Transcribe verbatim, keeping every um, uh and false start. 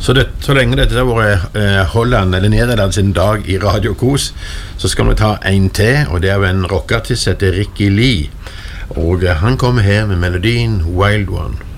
Så, det, så lenge dette har vært eh, Holland eller Nederland sin dag i Radio Kos, så skal vi ta en til, og det er jo en rockartist som heter Ricky Lee, og eh, han kommer her med melodien Wild One.